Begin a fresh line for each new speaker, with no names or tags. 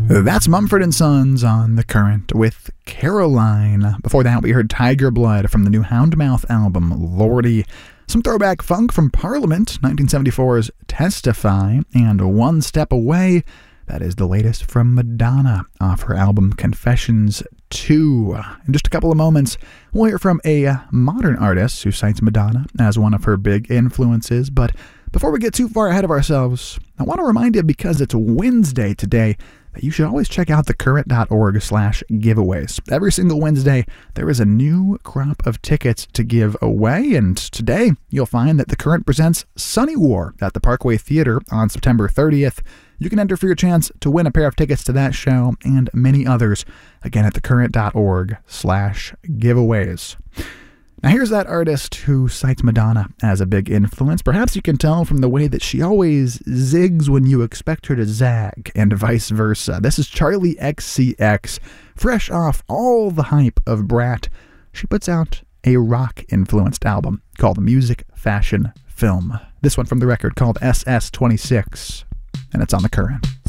That's Mumford & Sons on The Current with Caroline. Before that, we heard Tiger Blood from the new Houndmouth album, Lordy. Some throwback funk from Parliament, 1974's Testify, and One Step Away. That is the latest from Madonna off her album Confessions 2. In just a couple of moments, we'll hear from a modern artist who cites Madonna as one of her big influences. But before we get too far ahead of ourselves, I want to remind you, because it's Wednesday today, that you should always check out thecurrent.org/giveaways. Every single Wednesday, there is a new crop of tickets to give away, and today you'll find that The Current presents Sunny War at the Parkway Theater on September 30th. You can enter for your chance to win a pair of tickets to that show and many others, again at thecurrent.org/giveaways. Now here's that artist who cites Madonna as a big influence. Perhaps you can tell from the way that she always zigs when you expect her to zag, and vice versa. This is Charli XCX. Fresh off all the hype of Brat, she puts out a rock-influenced album called Music, Fashion, Film. This one from the record called SS26, and it's on The Current.